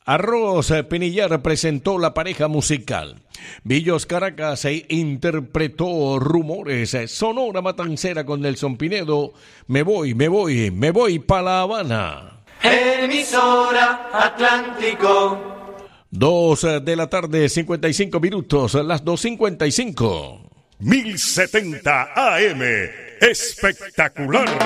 Arroz Pinillar presentó La Pareja Musical. Villos Caracas interpretó Rumores. Sonora Matancera con Nelson Pinedo. Me voy pa' La Habana. Emisora Atlántico. 2 de la tarde, 55 minutos, las 2:55. 1070 AM, espectacular.